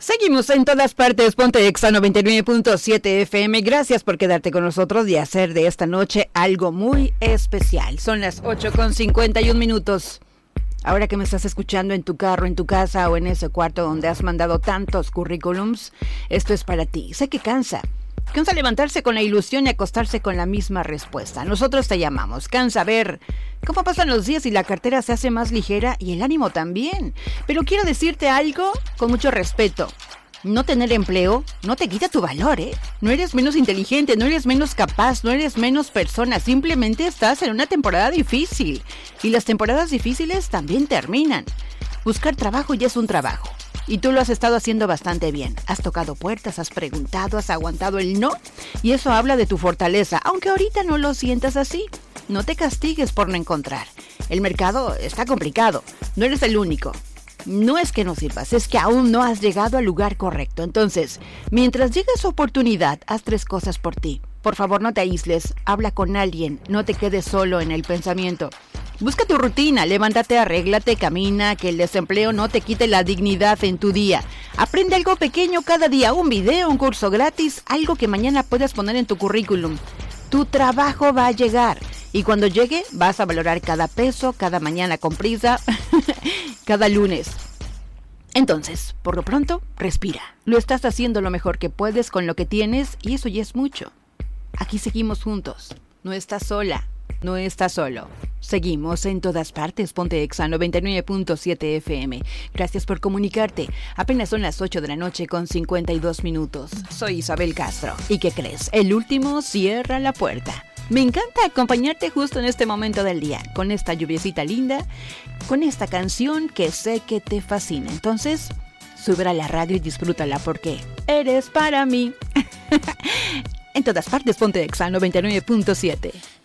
Seguimos en todas partes, ponte Exa 99.7 FM. Gracias por quedarte con nosotros y hacer de esta noche algo muy especial. Son las 8:51. Ahora que me estás escuchando en tu carro, en tu casa o en ese cuarto donde has mandado tantos currículums, esto es para ti. Sé que cansa levantarse con la ilusión y acostarse con la misma respuesta. Nosotros te llamamos. Cansa ver cómo pasan los días y la cartera se hace más ligera y el ánimo también. Pero quiero decirte algo con mucho respeto. No tener empleo no te quita tu valor, ¿eh? No eres menos inteligente, no eres menos capaz, no eres menos persona. Simplemente estás en una temporada difícil. Y las temporadas difíciles también terminan. Buscar trabajo ya es un trabajo. Y tú lo has estado haciendo bastante bien. Has tocado puertas, has preguntado, has aguantado el no. Y eso habla de tu fortaleza, aunque ahorita no lo sientas así. No te castigues por no encontrar. El mercado está complicado. No eres el único. No es que no sirvas, es que aún no has llegado al lugar correcto. Entonces, mientras llegue su oportunidad, haz 3 cosas por ti. Por favor, no te aísles. Habla con alguien. No te quedes solo en el pensamiento. Busca tu rutina, levántate, arréglate, camina, que el desempleo no te quite la dignidad en tu día. Aprende algo pequeño cada día, un video, un curso gratis, algo que mañana puedas poner en tu currículum. Tu trabajo va a llegar y cuando llegue vas a valorar cada peso, cada mañana con prisa, cada lunes. Entonces, por lo pronto, respira. Lo estás haciendo lo mejor que puedes con lo que tienes y eso ya es mucho. Aquí seguimos juntos. No estás sola. No estás solo. Seguimos en todas partes. Ponte Exa 99.7 FM. Gracias por comunicarte. Apenas son las 8:52 PM. Soy Isabel Castro. ¿Y qué crees? El último cierra la puerta. Me encanta acompañarte justo en este momento del día, con esta lluviecita linda, con esta canción que sé que te fascina. Entonces, súbela a la radio y disfrútala porque eres para mí. En todas partes, ponte Exa 99.7.